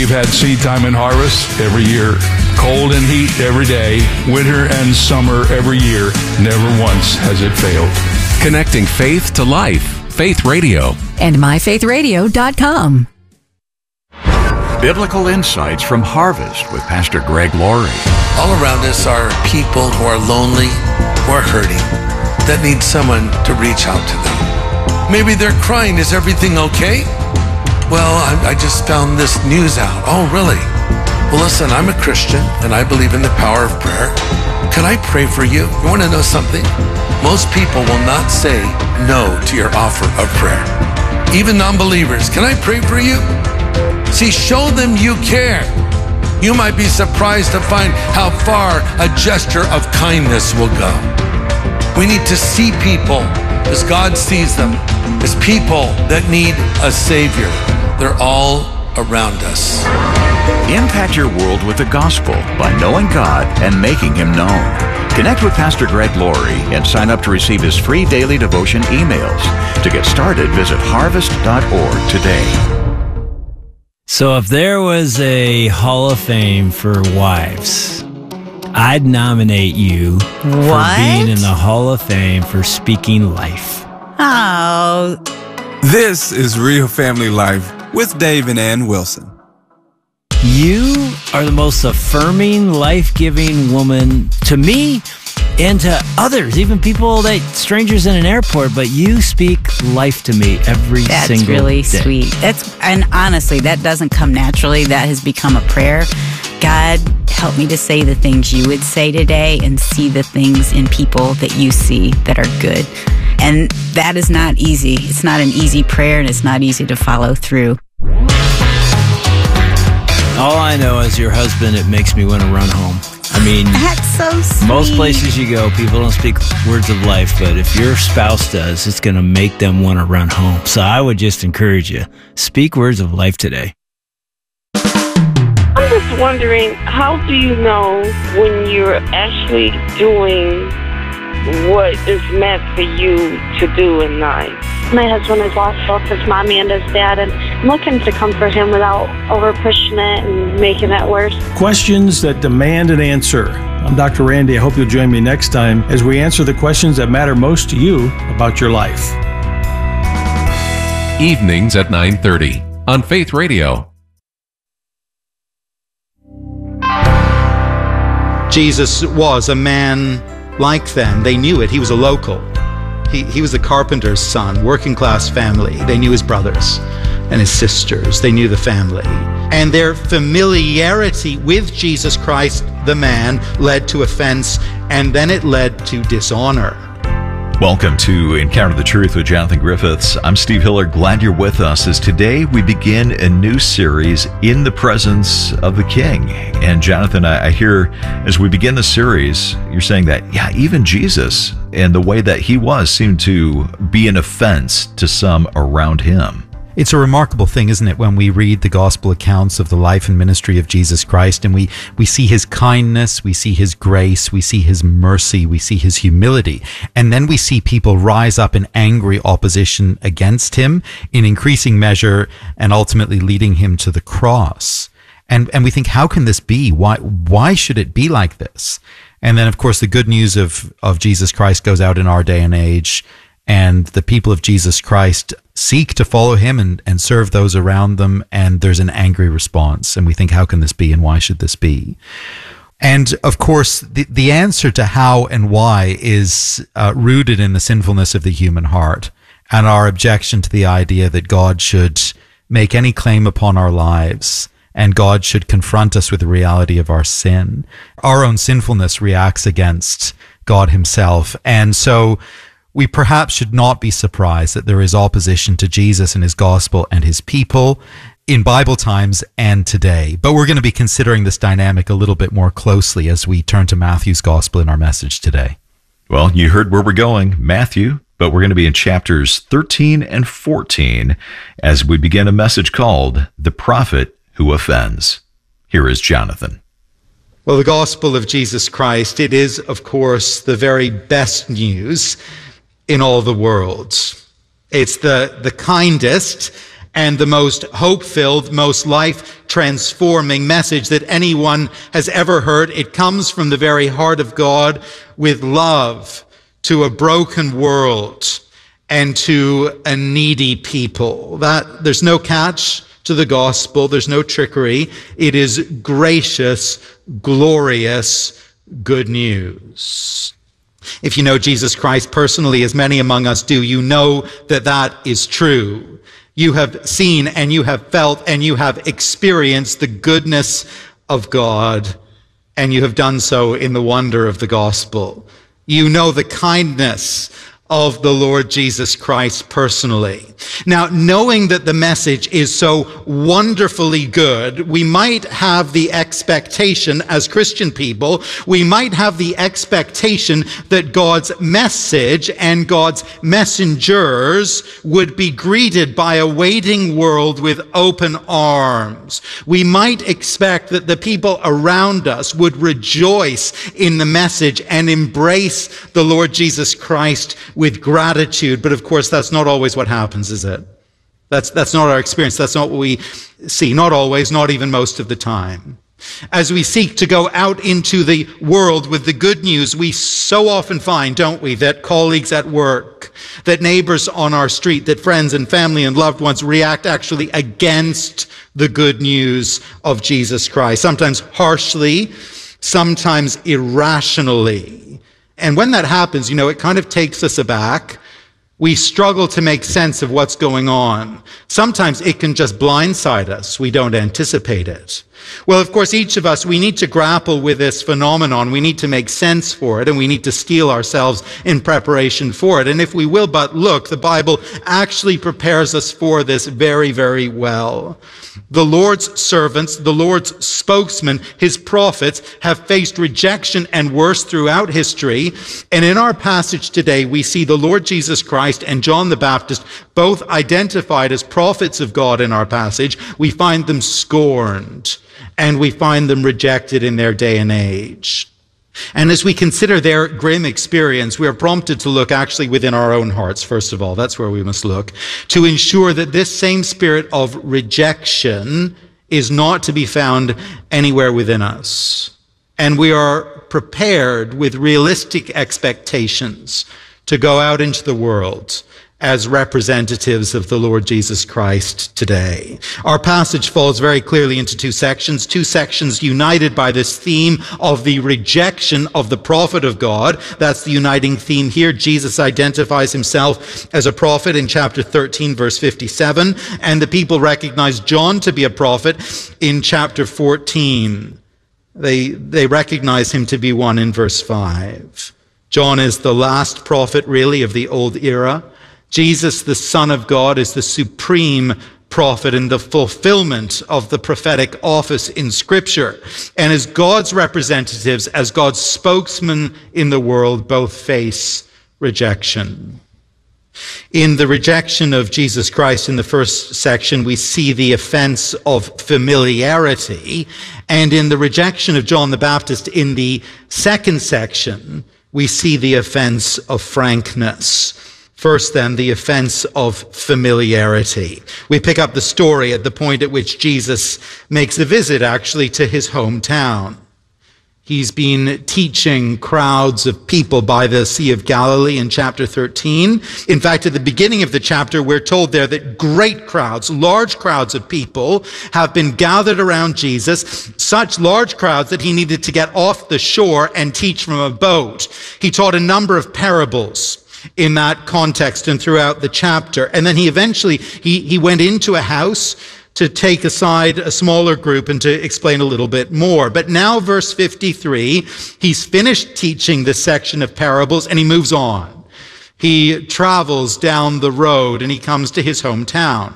we've had seed time and harvest every year. Cold and heat every day, winter and summer every year. Never once has it failed. Connecting faith to life. Faith Radio. And myfaithradio.com. Biblical insights from Harvest with Pastor Greg Laurie. All around us are people who are lonely, who are hurting, that need someone to reach out to them. Maybe they're crying, is everything okay? Well, I just found this news out. Oh, really? Well, listen, I'm a Christian and I believe in the power of prayer. Can I pray for you? You want to know something? Most people will not say no to your offer of prayer. Even non-believers, can I pray for you? See, show them you care. You might be surprised to find how far a gesture of kindness will go. We need to see people as God sees them, as people that need a Savior. They're all around us. Impact your world with the gospel by knowing God and making Him known. Connect with Pastor Greg Laurie and sign up to receive his free daily devotion emails. To get started, visit harvest.org today. So if there was a Hall of Fame for wives, I'd nominate you for being in the Hall of Fame for speaking life. Oh. This is Real Family Life with Dave and Ann Wilson. You are the most affirming, life-giving woman to me and to others, even people that strangers in an airport, but you speak life to me every single day. That's really sweet. And honestly, that doesn't come naturally. That has become a prayer. God, help me to say the things you would say today and see the things in people that you see that are good. And that is not easy. It's not an easy prayer, and it's not easy to follow through. All I know is your husband, it makes me want to run home. I mean, that's so sweet. Most places you go, people don't speak words of life, but if your spouse does, it's going to make them want to run home. So I would just encourage you, speak words of life today. I'm just wondering, how do you know when you're actually doing what is meant for you to do in life? My husband has lost both his mommy and his dad, and I'm looking to comfort him without over-pushing it and making it worse. Questions that demand an answer. I'm Dr. Randy. I hope you'll join me next time as we answer the questions that matter most to you about your life. Evenings at 9:30 on Faith Radio. Jesus was a man like them. They knew it. He was a local. He was a carpenter's son, working class family. They knew his brothers and his sisters. They knew the family. And their familiarity with Jesus Christ, the man, led to offense, and then it led to dishonor. Welcome to Encounter the Truth with Jonathan Griffiths. I'm Steve Hiller. Glad you're with us as today we begin a new series, In the Presence of the King. And Jonathan, I hear as we begin the series, you're saying that, even Jesus and the way that he was seemed to be an offense to some around him. It's a remarkable thing, isn't it, when we read the gospel accounts of the life and ministry of Jesus Christ, and we see his kindness, we see his grace, we see his mercy, we see his humility, and then we see people rise up in angry opposition against him in increasing measure and ultimately leading him to the cross. And we think, how can this be? Why should it be like this? And then, of course, the good news of Jesus Christ goes out in our day and age, and the people of Jesus Christ seek to follow him and serve those around them, and there's an angry response. And we think, how can this be, and why should this be? And of course, the answer to how and why is rooted in the sinfulness of the human heart and our objection to the idea that God should make any claim upon our lives and God should confront us with the reality of our sin. Our own sinfulness reacts against God himself. And so we perhaps should not be surprised that there is opposition to Jesus and his gospel and his people in Bible times and today. But we're going to be considering this dynamic a little bit more closely as we turn to Matthew's gospel in our message today. Well, you heard where we're going, Matthew, but we're going to be in chapters 13 and 14 as we begin a message called The Prophet Who Offends. Here is Jonathan. Well, the gospel of Jesus Christ, it is, of course, the very best news in all the world. It's the kindest and the most hope-filled, most life life-transforming message that anyone has ever heard. It comes from the very heart of God with love to a broken world and to a needy people. That there's no catch to the gospel. There's no trickery. It is gracious, glorious good news. If you know Jesus Christ personally, as many among us do, you know that that is true. You have seen and you have felt and you have experienced the goodness of God, and you have done so in the wonder of the gospel. You know the kindness of the Lord Jesus Christ personally. Now, knowing that the message is so wonderfully good, we might have the expectation as Christian people, we might have the expectation that God's message and God's messengers would be greeted by a waiting world with open arms. We might expect that the people around us would rejoice in the message and embrace the Lord Jesus Christ with gratitude. But of course, that's not always what happens, is it? That's not our experience. That's not what we see. Not always, not even most of the time. As we seek to go out into the world with the good news, we so often find, don't we, that colleagues at work, that neighbors on our street, that friends and family and loved ones react actually against the good news of Jesus Christ, sometimes harshly, sometimes irrationally. And when that happens, it kind of takes us aback. We struggle to make sense of what's going on. Sometimes it can just blindside us. We don't anticipate it. Well, of course, each of us, we need to grapple with this phenomenon. We need to make sense for it, and we need to steel ourselves in preparation for it. And if we will but look, the Bible actually prepares us for this very, very well. The Lord's servants, the Lord's spokesmen, his prophets, have faced rejection and worse throughout history. And in our passage today, we see the Lord Jesus Christ and John the Baptist both identified as prophets of God in our passage. We find them scorned, and we find them rejected in their day and age. And as we consider their grim experience, we are prompted to look actually within our own hearts, first of all. That's where we must look, to ensure that this same spirit of rejection is not to be found anywhere within us. And we are prepared with realistic expectations to go out into the world as representatives of the Lord Jesus Christ today. Our passage falls very clearly into two sections united by this theme of the rejection of the prophet of God. That's the uniting theme here. Jesus identifies himself as a prophet in chapter 13, verse 57, and the people recognize John to be a prophet in chapter 14. They recognize him to be one in verse 5. John is the last prophet, really, of the old era. Jesus, the Son of God, is the supreme prophet in the fulfillment of the prophetic office in Scripture. And as God's representatives, as God's spokesmen in the world, both face rejection. In the rejection of Jesus Christ in the first section, we see the offense of familiarity. And in the rejection of John the Baptist in the second section, we see the offense of frankness. First, then, the offense of familiarity. We pick up the story at the point at which Jesus makes a visit, actually, to his hometown. He's been teaching crowds of people by the Sea of Galilee in chapter 13. In fact, at the beginning of the chapter, we're told there that great crowds, large crowds of people have been gathered around Jesus, such large crowds that he needed to get off the shore and teach from a boat. He taught a number of parables in that context and throughout the chapter. And then he eventually went into a house to take aside a smaller group and to explain a little bit more. But now, verse 53, he's finished teaching this section of parables and he moves on. He travels down the road and he comes to his hometown.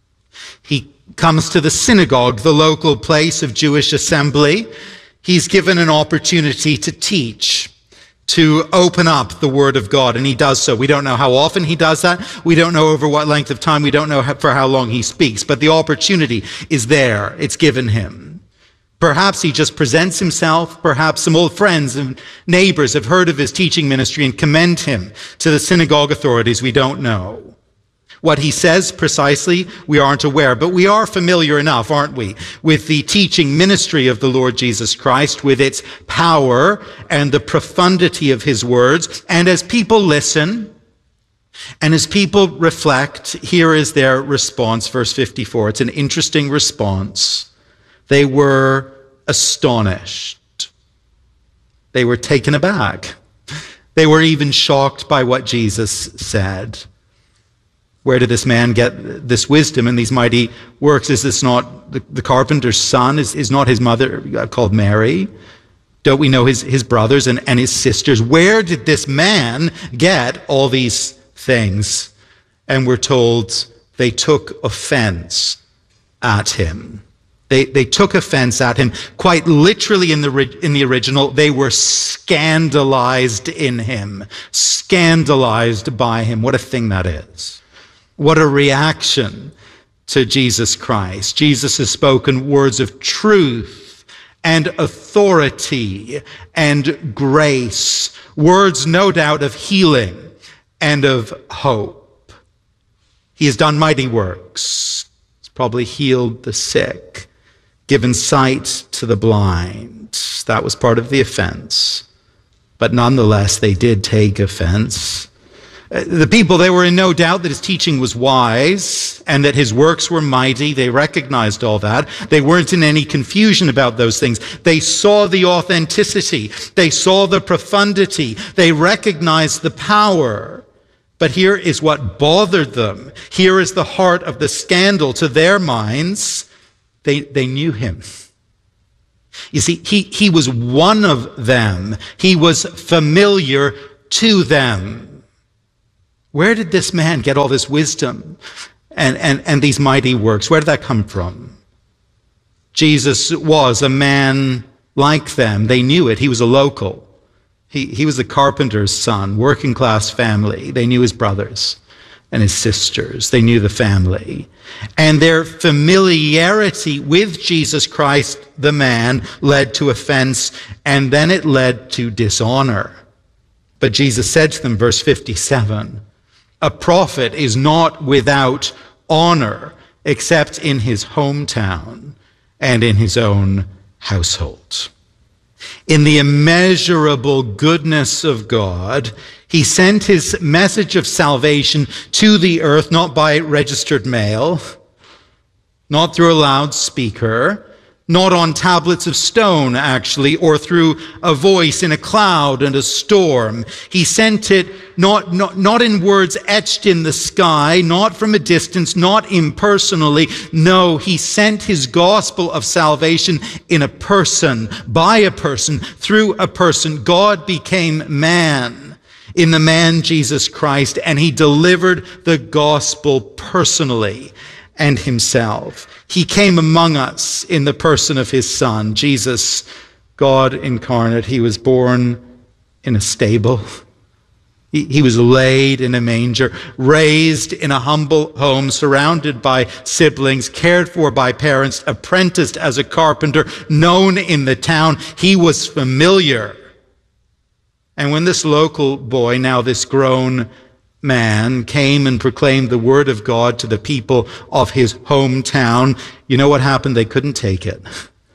He comes to the synagogue, the local place of Jewish assembly. He's given an opportunity to teach, to open up the Word of God, and he does so. We don't know how often he does that. We don't know over what length of time. We don't know for how long he speaks, but the opportunity is there. It's given him. Perhaps he just presents himself. Perhaps some old friends and neighbors have heard of his teaching ministry and commend him to the synagogue authorities. We don't know. What he says precisely, we aren't aware, but we are familiar enough, aren't we, with the teaching ministry of the Lord Jesus Christ, with its power and the profundity of his words. And as people listen, and as people reflect, here is their response, verse 54. It's an interesting response. They were astonished. They were taken aback. They were even shocked by what Jesus said. Where did this man get this wisdom and these mighty works? Is this not the carpenter's son? Is not his mother called Mary? Don't we know his brothers and his sisters? Where did this man get all these things? And we're told they took offense at him. They took offense at him. Quite literally in the original, they were scandalized in him, scandalized by him. What a thing that is. What a reaction to Jesus Christ. Jesus has spoken words of truth and authority and grace, words no doubt of healing and of hope. He has done mighty works. He's probably healed the sick, given sight to the blind. That was part of the offense. But nonetheless, they did take offense. The people, they were in no doubt that his teaching was wise and that his works were mighty. They recognized all that. They weren't in any confusion about those things. They saw the authenticity. They saw the profundity. They recognized the power. But here is what bothered them. Here is the heart of the scandal to their minds. They knew him. You see, he was one of them. He was familiar to them. Where did this man get all this wisdom and these mighty works? Where did that come from? Jesus was a man like them. They knew it. He was a local. He was the carpenter's son, working class family. They knew his brothers and his sisters. They knew the family. And their familiarity with Jesus Christ, the man, led to offense, and then it led to dishonor. But Jesus said to them, verse 57, a prophet is not without honor except in his hometown and in his own household. In the immeasurable goodness of God, he sent his message of salvation to the earth, not by registered mail, not through a loudspeaker, not on tablets of stone, actually, or through a voice in a cloud and a storm. He sent it not in words etched in the sky, not from a distance, not impersonally. No, he sent his gospel of salvation in a person, by a person, through a person. God became man in the man Jesus Christ, and he delivered the gospel personally and himself. He came among us in the person of his Son, Jesus, God incarnate. He was born in a stable. He was laid in a manger, raised in a humble home, surrounded by siblings, cared for by parents, apprenticed as a carpenter, known in the town. He was familiar. And when this local boy, now this grown man, came and proclaimed the word of God to the people of his hometown, you know what happened? They couldn't take it.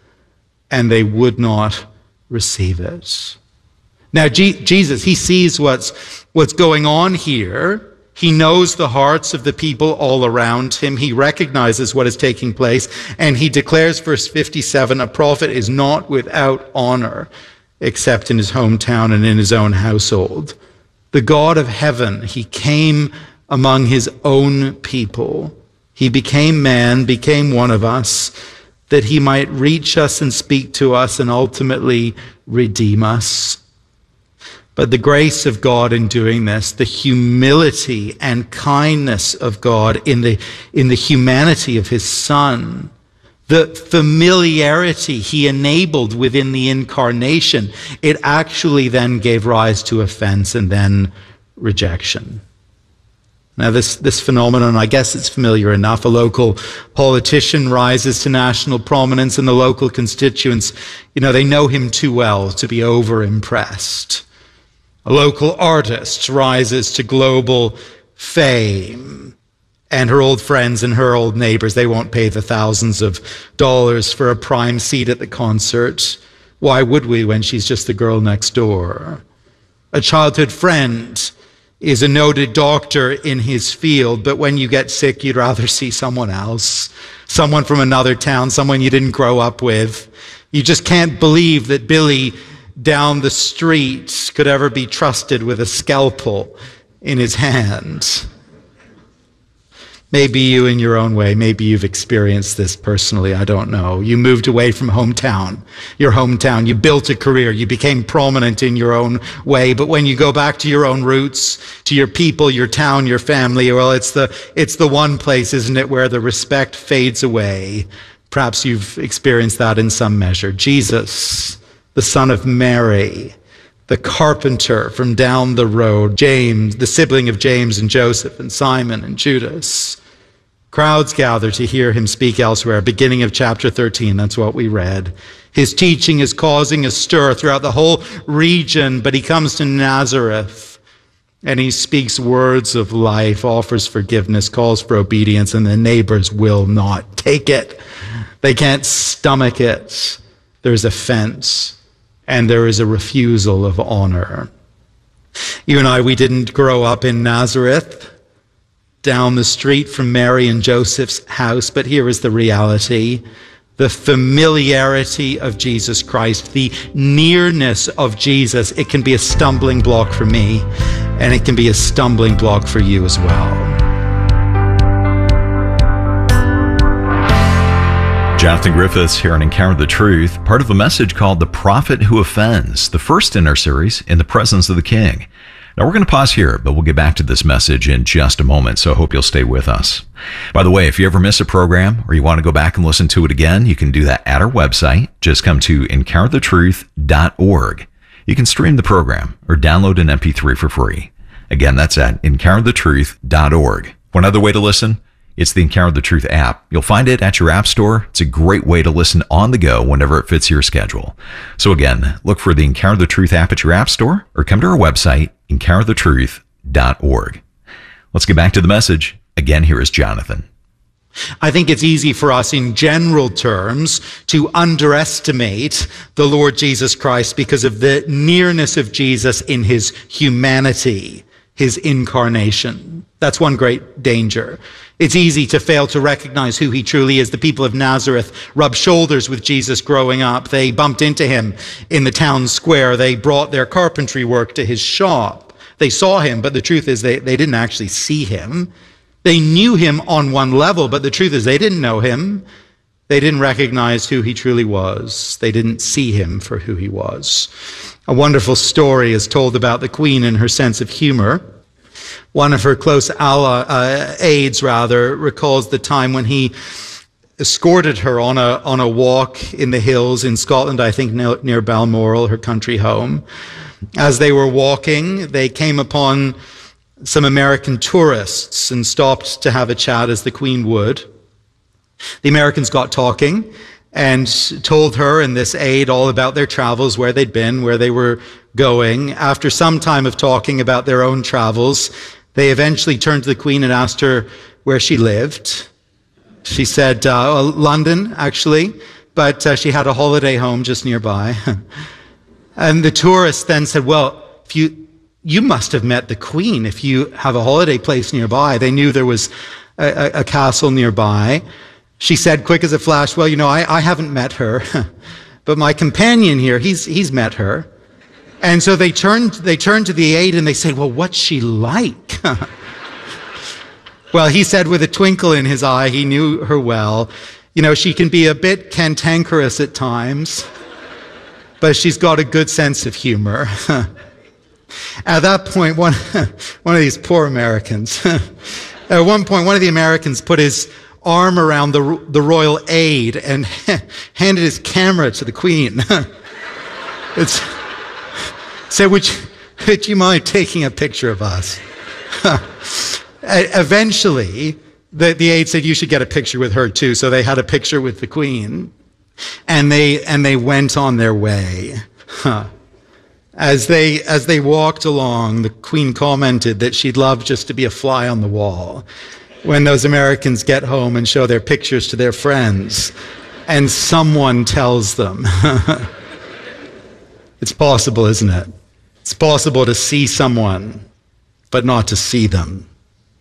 And they would not receive it. Now, Jesus, he sees what's going on here. He knows the hearts of the people all around him. He recognizes what is taking place. And he declares, verse 57, a prophet is not without honor except in his hometown and in his own household. The God of heaven, he came among his own people. He became man, became one of us, that he might reach us and speak to us and ultimately redeem us. But the grace of God in doing this, the humility and kindness of God in the humanity of his Son, the familiarity he enabled within the incarnation, it actually then gave rise to offense and then rejection. Now this phenomenon, I guess it's familiar enough. A local politician rises to national prominence and the local constituents, they know him too well to be over-impressed. A local artist rises to global fame. And her old friends and her old neighbors, they won't pay the thousands of dollars for a prime seat at the concert. Why would we when she's just the girl next door? A childhood friend is a noted doctor in his field, but when you get sick, you'd rather see someone else, someone from another town, someone you didn't grow up with. You just can't believe that Billy down the street could ever be trusted with a scalpel in his hand. Maybe you in your own way, maybe you've experienced this personally, I don't know. You moved away from your hometown, you built a career, you became prominent in your own way, but when you go back to your own roots, to your people, your town, your family, well, it's the one place, isn't it, where the respect fades away. Perhaps you've experienced that in some measure. Jesus, the son of Mary, the carpenter from down the road, James, the sibling of James and Joseph and Simon and Judas. Crowds gather to hear him speak elsewhere. Beginning of chapter 13, that's what we read. His teaching is causing a stir throughout the whole region, but he comes to Nazareth and he speaks words of life, offers forgiveness, calls for obedience, and the neighbors will not take it. They can't stomach it. There's offense. And there is a refusal of honor. You and I, we didn't grow up in Nazareth, down the street from Mary and Joseph's house, but here is the reality. The familiarity of Jesus Christ, the nearness of Jesus, it can be a stumbling block for me, and it can be a stumbling block for you as well. Jonathan Griffiths here on Encounter the Truth, part of a message called The Prophet Who Offends, the first in our series, In the Presence of the King. Now we're going to pause here, but we'll get back to this message in just a moment, so I hope you'll stay with us. By the way, if you ever miss a program or you want to go back and listen to it again, you can do that at our website. Just come to encounterthetruth.org. You can stream the program or download an MP3 for free. Again, that's at encounterthetruth.org. One other way to listen, it's the Encounter the Truth app. You'll find it at your app store. It's a great way to listen on the go whenever it fits your schedule. So again, look for the Encounter the Truth app at your app store or come to our website, encounterthetruth.org. Let's get back to the message. Again, here is Jonathan. I think it's easy for us in general terms to underestimate the Lord Jesus Christ because of the nearness of Jesus in his humanity, his incarnation. That's one great danger. It's easy to fail to recognize who he truly is. The people of Nazareth rubbed shoulders with Jesus growing up. They bumped into him in the town square. They brought their carpentry work to his shop. They saw him, but the truth is they didn't actually see him. They knew him on one level, but the truth is they didn't know him. They didn't recognize who he truly was. They didn't see him for who he was. A wonderful story is told about the Queen and her sense of humor. One of her close aides recalls the time when he escorted her on a walk in the hills in Scotland, I think near Balmoral, her country home. As they were walking, they came upon some American tourists and stopped to have a chat as the Queen would. The Americans got talking and told her and this aide all about their travels, where they'd been, where they were going. After some time of talking about their own travels, they eventually turned to the Queen and asked her where she lived. She said, London, actually, but she had a holiday home just nearby. And the tourists then said, well, if you must have met the Queen if you have a holiday place nearby. They knew there was a castle nearby. She said, quick as a flash, well, I haven't met her, but my companion here, he's met her. And so they turned to the aide and they said, well, what's she like? Well, he said with a twinkle in his eye, he knew her well. She can be a bit cantankerous at times, but she's got a good sense of humor. At that point, one of these poor Americans, at one point, one of the Americans put his arm around the royal aide and handed his camera to the Queen. Said, would you mind taking a picture of us? Eventually, the aide said, you should get a picture with her too. So they had a picture with the Queen, and they went on their way. As they walked along, the Queen commented that she'd love just to be a fly on the wall when those Americans get home and show their pictures to their friends and someone tells them. It's possible, isn't it? It's possible to see someone, but not to see them.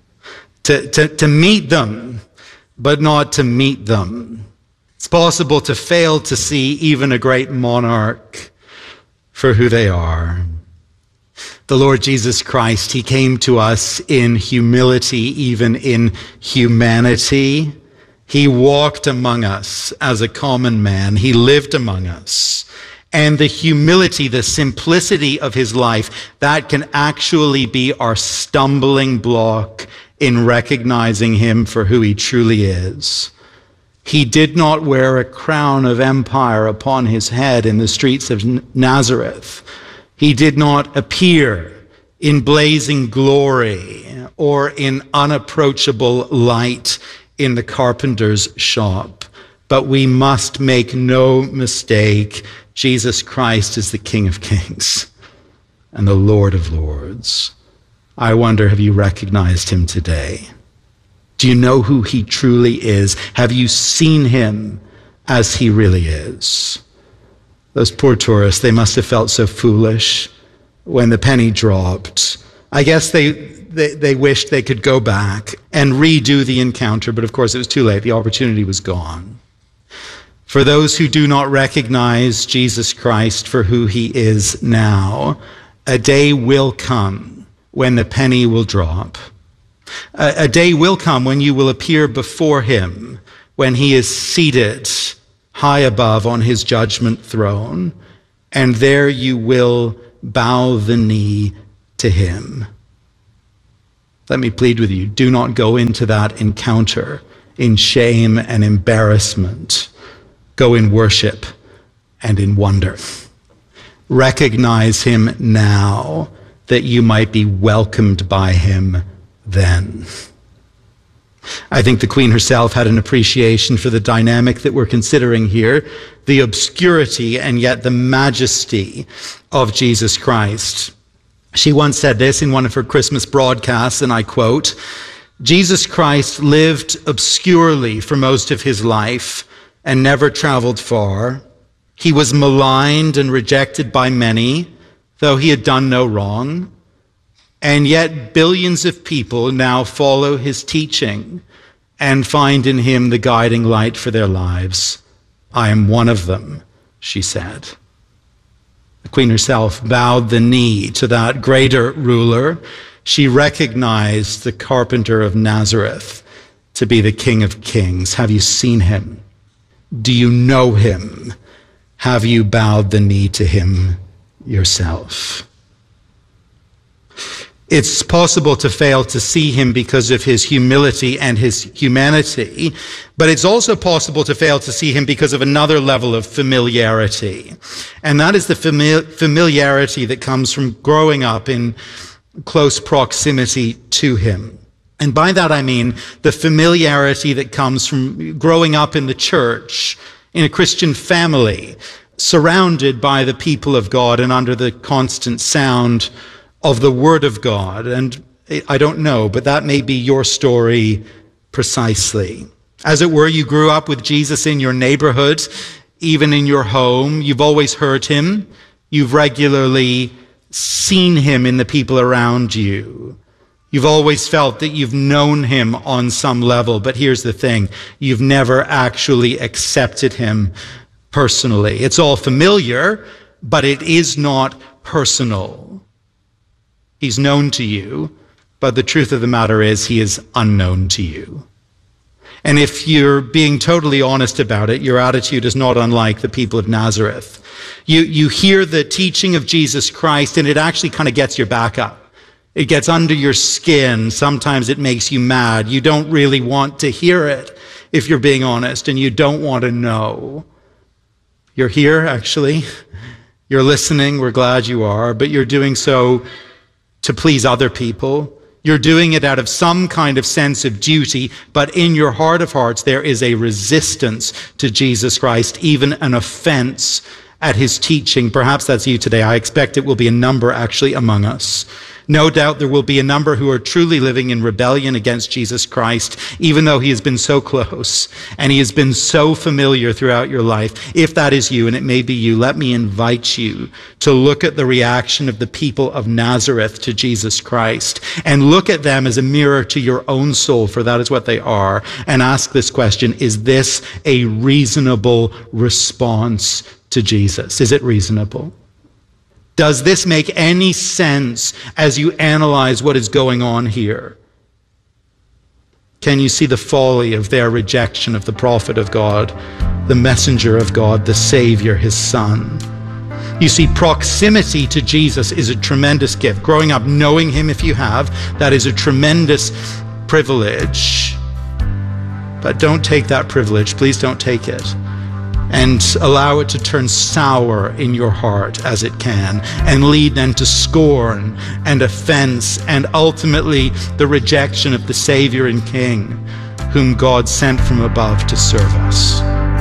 To meet them, but not to meet them. It's possible to fail to see even a great monarch for who they are. The Lord Jesus Christ, he came to us in humility, even in humanity. He walked among us as a common man. He lived among us. And the humility, the simplicity of his life, that can actually be our stumbling block in recognizing him for who he truly is. He did not wear a crown of empire upon his head in the streets of Nazareth. He did not appear in blazing glory or in unapproachable light in the carpenter's shop. But we must make no mistake, Jesus Christ is the King of Kings and the Lord of Lords. I wonder, have you recognized him today? Do you know who he truly is? Have you seen him as he really is? Those poor tourists, they must have felt so foolish when the penny dropped. I guess they wished they could go back and redo the encounter, but of course it was too late. The opportunity was gone. For those who do not recognize Jesus Christ for who he is now, a day will come when the penny will drop. A day will come when you will appear before him, when he is seated high above on his judgment throne, and there you will bow the knee to him. Let me plead with you, do not go into that encounter in shame and embarrassment. Go in worship and in wonder. Recognize him now, that you might be welcomed by him then. I think the Queen herself had an appreciation for the dynamic that we're considering here, the obscurity and yet the majesty of Jesus Christ. She once said this in one of her Christmas broadcasts, and I quote, "Jesus Christ lived obscurely for most of his life and never traveled far. He was maligned and rejected by many, though he had done no wrong. And yet billions of people now follow his teaching and find in him the guiding light for their lives. I am one of them," she said. The Queen herself bowed the knee to that greater ruler. She recognized the carpenter of Nazareth to be the King of Kings. Have you seen him? Do you know him? Have you bowed the knee to him yourself? It's possible to fail to see him because of his humility and his humanity, but it's also possible to fail to see him because of another level of familiarity. And that is the familiarity that comes from growing up in close proximity to him. And by that I mean the familiarity that comes from growing up in the church, in a Christian family, surrounded by the people of God and under the constant sound of the Word of God. And I don't know, but that may be your story precisely. As it were, you grew up with Jesus in your neighborhood, even in your home. You've always heard him. You've regularly seen him in the people around you. You've always felt that you've known him on some level, but here's the thing. You've never actually accepted him personally. It's all familiar, but it is not personal. He's known to you, but the truth of the matter is he is unknown to you. And if you're being totally honest about it, your attitude is not unlike the people of Nazareth. You hear the teaching of Jesus Christ, and it actually kind of gets your back up. It gets under your skin. Sometimes it makes you mad. You don't really want to hear it, if you're being honest, and you don't want to know. You're here, actually. You're listening. We're glad you are, but you're doing so to please other people. You're doing it out of some kind of sense of duty, but in your heart of hearts, there is a resistance to Jesus Christ, even an offense at his teaching. Perhaps that's you today. I expect it will be a number actually among us. No doubt there will be a number who are truly living in rebellion against Jesus Christ, even though he has been so close and he has been so familiar throughout your life. If that is you, and it may be you, let me invite you to look at the reaction of the people of Nazareth to Jesus Christ and look at them as a mirror to your own soul, for that is what they are, and ask this question: is this a reasonable response to Jesus? Is it reasonable? Does this make any sense as you analyze what is going on here? Can you see the folly of their rejection of the prophet of God, the messenger of God, the Savior, his Son? You see, proximity to Jesus is a tremendous gift. Growing up knowing him, if you have, that is a tremendous privilege. But don't take that privilege. Please don't take it and allow it to turn sour in your heart as it can, and lead then to scorn and offense and ultimately the rejection of the Savior and King whom God sent from above to serve us.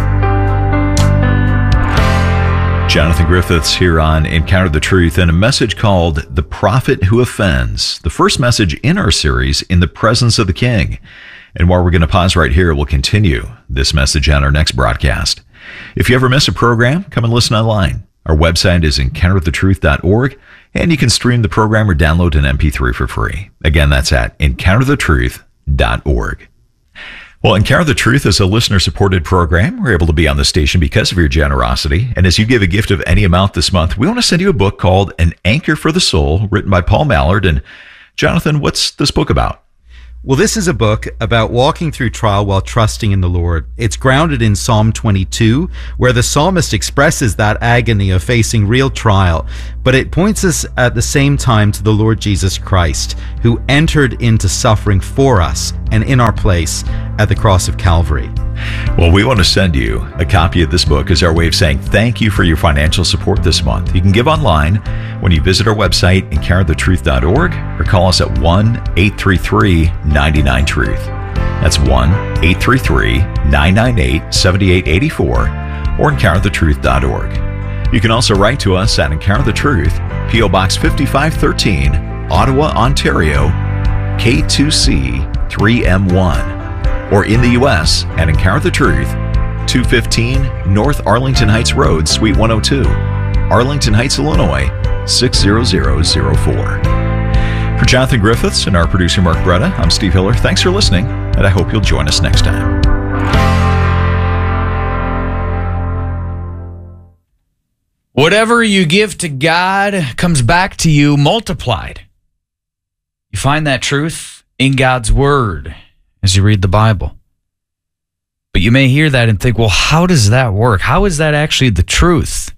Jonathan Griffiths here on Encounter the Truth, and a message called The Prophet Who Offends, the first message in our series, In the Presence of the King. And while we're going to pause right here, we'll continue this message on our next broadcast. If you ever miss a program, come and listen online. Our website is encounterthetruth.org, and you can stream the program or download an MP3 for free. Again, that's at encounterthetruth.org. Well, Encounter the Truth is a listener-supported program. We're able to be on the station because of your generosity. And as you give a gift of any amount this month, we want to send you a book called An Anchor for the Soul, written by Paul Mallard. And Jonathan, what's this book about? Well, this is a book about walking through trial while trusting in the Lord. It's grounded in Psalm 22, where the psalmist expresses that agony of facing real trial, but it points us at the same time to the Lord Jesus Christ, who entered into suffering for us and in our place at the cross of Calvary. Well, we want to send you a copy of this book as our way of saying thank you for your financial support this month. You can give online when you visit our website, encounterthetruth.org, or call us at 1-833-99-TRUTH. That's 1-833-998-7884, or encounterthetruth.org. You can also write to us at Encounter the Truth, P.O. Box 5513, Ottawa, Ontario, K2C 3M1. Or in the U.S. at Encounter the Truth, 215 North Arlington Heights Road, Suite 102, Arlington Heights, Illinois, 60004. For Jonathan Griffiths and our producer Mark Bretta, I'm Steve Hiller. Thanks for listening, and I hope you'll join us next time. Whatever you give to God comes back to you multiplied. You find that truth in God's Word as you read the Bible. But you may hear that and think, well, how does that work? How is that actually the truth?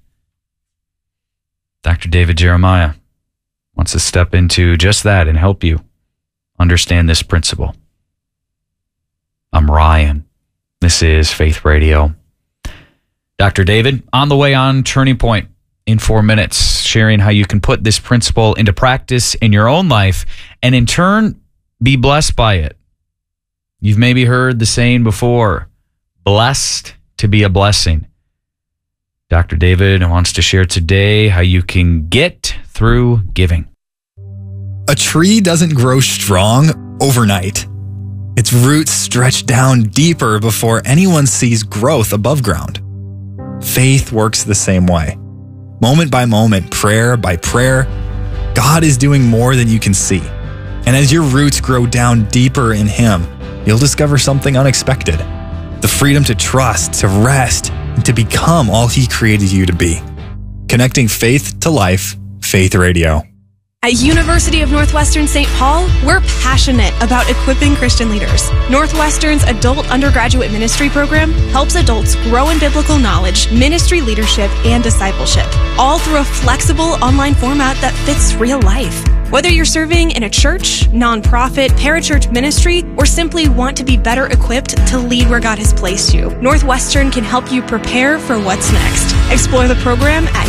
Dr. David Jeremiah wants to step into just that and help you understand this principle. I'm Ryan. This is Faith Radio. Dr. David, on the way on Turning Point in 4 minutes, sharing how you can put this principle into practice in your own life and in turn be blessed by it. You've maybe heard the saying before, blessed to be a blessing. Dr. David wants to share today how you can get through giving. A tree doesn't grow strong overnight. Its roots stretch down deeper before anyone sees growth above ground. Faith works the same way. Moment by moment, prayer by prayer, God is doing more than you can see. And as your roots grow down deeper in Him, you'll discover something unexpected. The freedom to trust, to rest, and to become all He created you to be. Connecting faith to life, Faith Radio. At University of Northwestern St. Paul, we're passionate about equipping Christian leaders. Northwestern's adult undergraduate ministry program helps adults grow in biblical knowledge, ministry leadership, and discipleship, all through a flexible online format that fits real life. Whether you're serving in a church, nonprofit, parachurch ministry, or simply want to be better equipped to lead where God has placed you, Northwestern can help you prepare for what's next. Explore the program at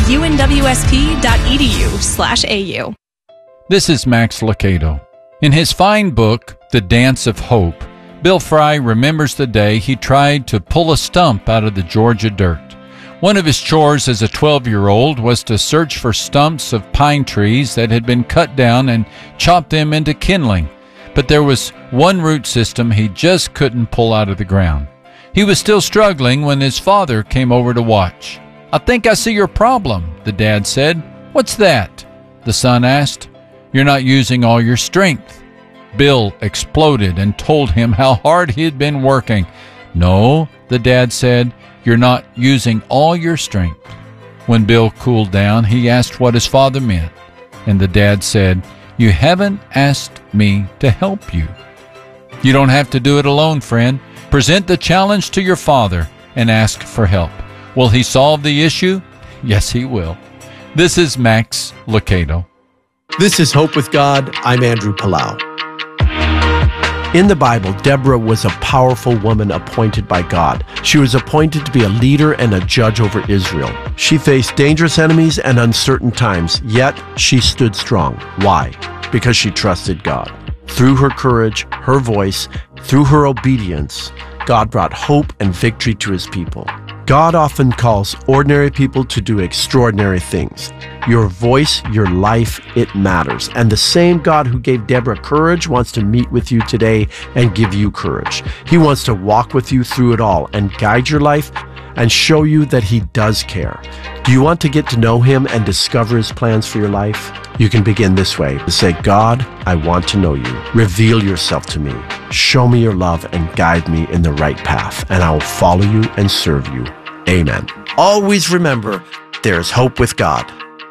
unwsp.edu/au. This is Max Lucado. In his fine book, The Dance of Hope, Bill Fry remembers the day he tried to pull a stump out of the Georgia dirt. One of his chores as a 12-year-old was to search for stumps of pine trees that had been cut down and chop them into kindling. But there was one root system he just couldn't pull out of the ground. He was still struggling when his father came over to watch. "I think I see your problem," the dad said. "What's that?" the son asked. "You're not using all your strength." Bill exploded and told him how hard he had been working. "No," the dad said, "you're not using all your strength." When Bill cooled down, he asked what his father meant, and the dad said, "You haven't asked me to help you." You don't have to do it alone, friend. Present the challenge to your father and ask for help. Will he solve the issue? Yes, he will. This is Max Lucado. This is Hope with God. I'm Andrew Palau. In the Bible, Deborah was a powerful woman appointed by God. She was appointed to be a leader and a judge over Israel. She faced dangerous enemies and uncertain times, yet she stood strong. Why? Because she trusted God. Through her courage, her voice, through her obedience, God brought hope and victory to his people. God often calls ordinary people to do extraordinary things. Your voice, your life, it matters. And the same God who gave Deborah courage wants to meet with you today and give you courage. He wants to walk with you through it all and guide your life and show you that he does care. Do you want to get to know him and discover his plans for your life? You can begin this way. Say, "God, I want to know you. Reveal yourself to me. Show me your love and guide me in the right path, and I will follow you and serve you. Amen." Always remember, there is hope with God.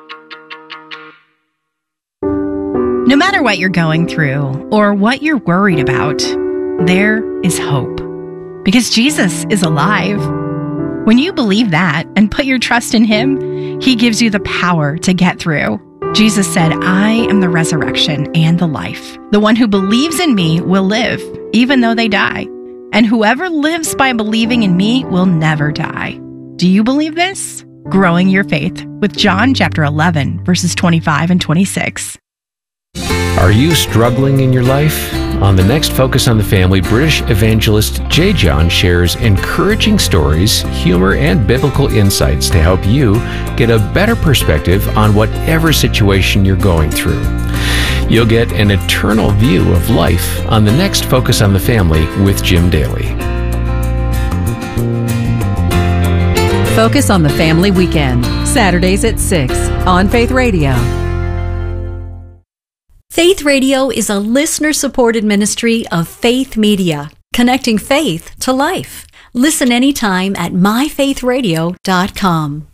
No matter what you're going through or what you're worried about, there is hope. Because Jesus is alive. When you believe that and put your trust in him, he gives you the power to get through. Jesus said, "I am the resurrection and the life. The one who believes in me will live, even though they die. And whoever lives by believing in me will never die." Do you believe this? Growing your faith with John chapter 11, verses 25 and 26. Are you struggling in your life? On the next Focus on the Family, British evangelist J. John shares encouraging stories, humor, and biblical insights to help you get a better perspective on whatever situation you're going through. You'll get an eternal view of life on the next Focus on the Family with Jim Daly. Focus on the Family Weekend, Saturdays at 6 on Faith Radio. Faith Radio is a listener-supported ministry of Faith Media, connecting faith to life. Listen anytime at myfaithradio.com.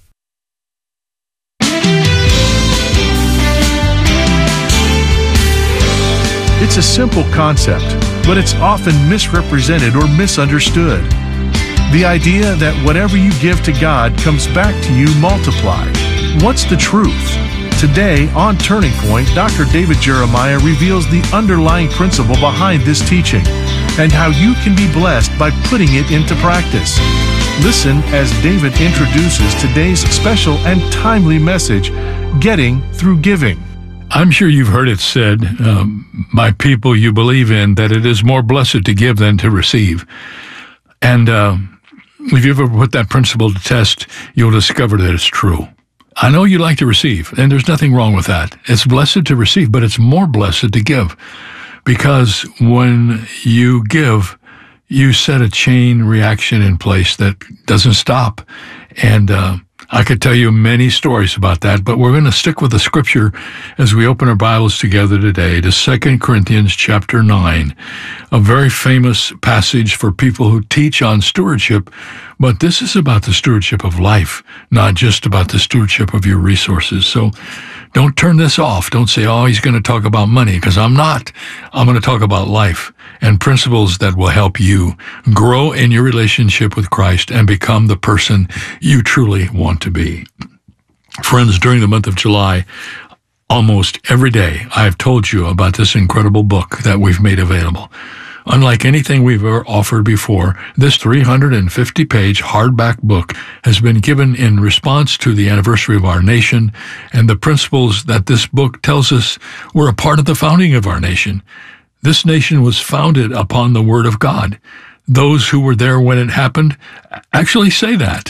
It's a simple concept, but it's often misrepresented or misunderstood. The idea that whatever you give to God comes back to you multiplied. What's the truth? Today, on Turning Point, Dr. David Jeremiah reveals the underlying principle behind this teaching and how you can be blessed by putting it into practice. Listen as David introduces today's special and timely message, Getting Through Giving. I'm sure you've heard it said, by people you believe in, that it is more blessed to give than to receive. And if you ever put that principle to test, you'll discover that it's true. I know you like to receive, and there's nothing wrong with that. It's blessed to receive, but it's more blessed to give. Because when you give, you set a chain reaction in place that doesn't stop. And I could tell you many stories about that, but we're going to stick with the scripture as we open our Bibles together today to 2 Corinthians chapter 9, a very famous passage for people who teach on stewardship, but this is about the stewardship of life, not just about the stewardship of your resources. So don't turn this off. Don't say, oh, he's going to talk about money, because I'm not. I'm going to talk about life and principles that will help you grow in your relationship with Christ and become the person you truly want to be. Friends, during the month of July, almost every day, I've told you about this incredible book that we've made available. Unlike anything we've ever offered before, this 350-page hardback book has been given in response to the anniversary of our nation and the principles that this book tells us were a part of the founding of our nation. This nation was founded upon the Word of God. Those who were there when it happened actually say that.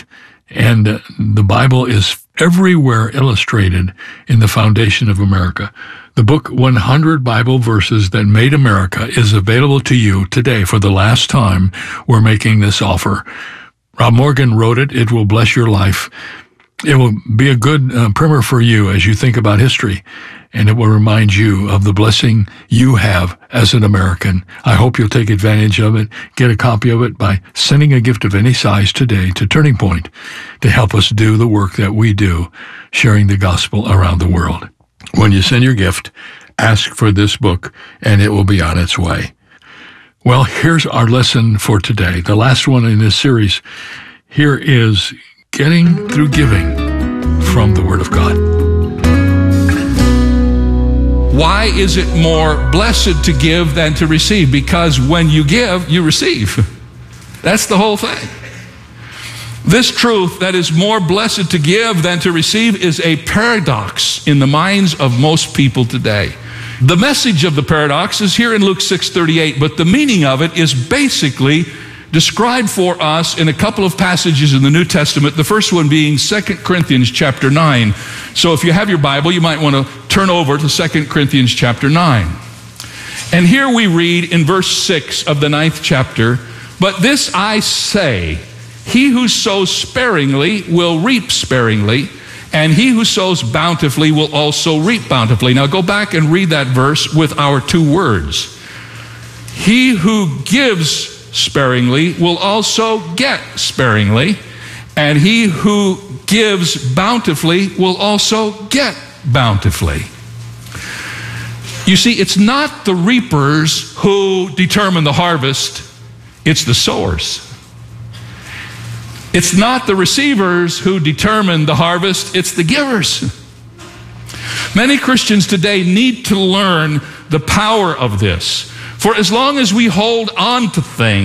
And the Bible is everywhere illustrated in the foundation of America. The book 100 Bible Verses That Made America is available to you today. For the last time, we're making this offer. Rob Morgan wrote it. It will bless your life. It will be a good primer for you as you think about history, and it will remind you of the blessing you have as an American. I hope you'll take advantage of it. Get a copy of it by sending a gift of any size today to Turning Point to help us do the work that we do, sharing the gospel around the world. When you send your gift, ask for this book, and it will be on its way. Well, here's our lesson for today, the last one in this series. Here is Getting Through Giving from the Word of God. Why is it more blessed to give than to receive? Because when you give, you receive. That's the whole thing. This truth that is more blessed to give than to receive is a paradox in the minds of most people today. The message of the paradox is here in Luke 6:38, but the meaning of it is basically described for us in a couple of passages in the New Testament, the first one being 2 Corinthians chapter 9. So if you have your Bible, you might want to turn over to 2 Corinthians chapter 9. And here we read in verse 6 of the 9th chapter, "But this I say, he who sows sparingly will reap sparingly, and he who sows bountifully will also reap bountifully." Now go back and read that verse with our two words. He who gives sparingly will also get sparingly, and he who gives bountifully will also get bountifully. You see, it's not the reapers who determine the harvest, it's the sowers. It's not the receivers who determine the harvest, it's the givers. Many Christians today need to learn the power of this. For as long as we hold on to things,